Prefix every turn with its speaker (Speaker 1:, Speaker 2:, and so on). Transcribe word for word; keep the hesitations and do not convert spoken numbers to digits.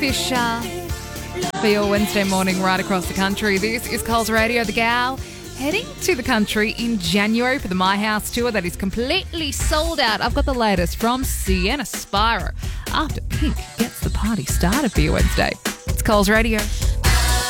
Speaker 1: Fisher for your Wednesday morning right across the country. This is Coles Radio. The Gal heading to the country in January for the My House tour that is completely sold out. I've got the latest from Sienna Spiro after Pink gets the party started for your Wednesday. It's Coles Radio.